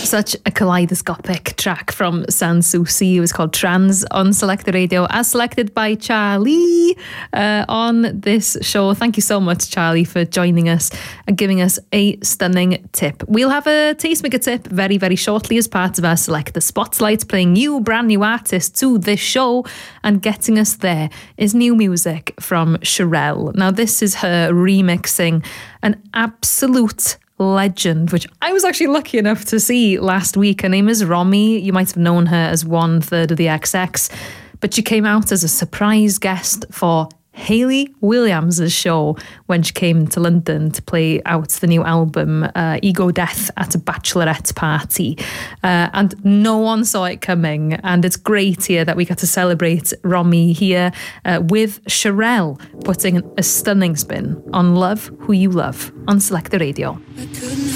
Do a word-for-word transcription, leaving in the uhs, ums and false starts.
Such a kaleidoscopic track from Sanssouci. It was called Trans on Selected Radio, as selected by Charlie uh, on this show. Thank you so much, Charlie, for joining us and giving us a stunning tip. We'll have a Tastemaker tip very, very shortly as part of our Selected Spotlight, playing new, brand new artists to this show, and getting us there is new music from Cherelle. Now, this is her remixing an absolute legend, which I was actually lucky enough to see last week. Her name is Romy. You might have known her as one third of the X X, but she came out as a surprise guest for Hayley Williams' show when she came to London to play out the new album uh, Ego Death at a bachelorette party, uh, and no one saw it coming. And it's great here that we got to celebrate Romy here uh, with Cherelle putting a stunning spin on Love Who You Love on Selected Radio. I couldn't